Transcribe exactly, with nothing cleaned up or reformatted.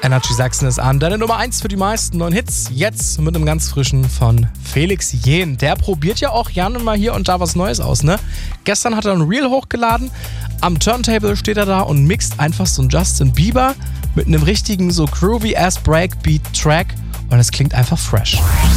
Energy Sachsen ist an. Deine Nummer eins für die meisten neuen Hits. Jetzt mit einem ganz frischen von Felix Jähn. Der probiert ja auch gerne mal hier und da was Neues aus, ne? Gestern hat er ein Reel hochgeladen. Am Turntable steht er da und mixt einfach so einen Justin Bieber mit einem richtigen so groovy-ass Breakbeat-Track. Und es klingt einfach fresh.